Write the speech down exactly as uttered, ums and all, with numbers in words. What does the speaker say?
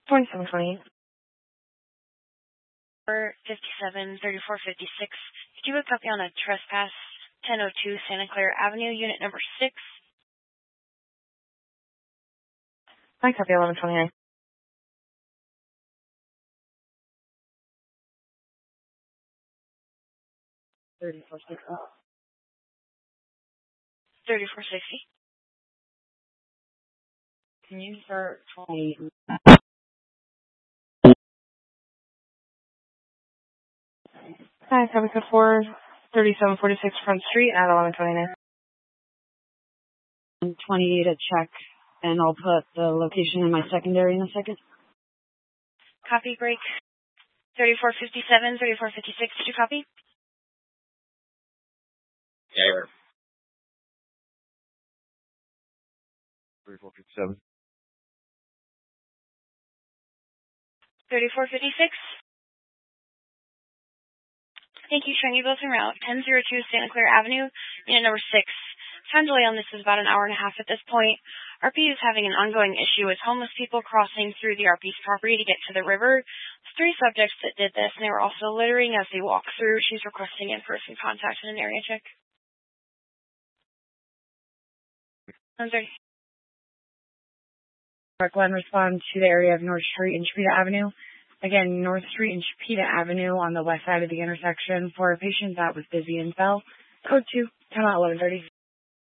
twenty-seven twenty-eight. fifty-seven thirty-four fifty-six. Could you look copy on a trespass ten oh two Santa Clara Avenue, unit number six? I copy eleven twenty-nine. thirty-four sixty. thirty-four sixty. Can you start twenty? Hi, copy code four, thirty-seven forty-six Front Street at eleven twenty-nine. twenty-eight at check, and I'll put the location in my secondary in a second. Copy, break. thirty-four fifty-seven, thirty-four fifty-six, did you copy? Yeah, you're thirty-four fifty-seven. thirty-four fifty-six. Thank you, showing you both en route. ten oh two Santa Clara Avenue, unit number six. Time delay on this is about an hour and a half at this point. R P is having an ongoing issue with homeless people crossing through the R P's property to get to the river. There's three subjects that did this, and they were also littering as they walked through. She's requesting in-person contact and an area check. I'm sorry. Glenn, respond to the area of North Street and Chapeta Avenue. Again, North Street and Chapeta Avenue on the west side of the intersection for a patient that was busy and fell. Code two, time out eleven thirty.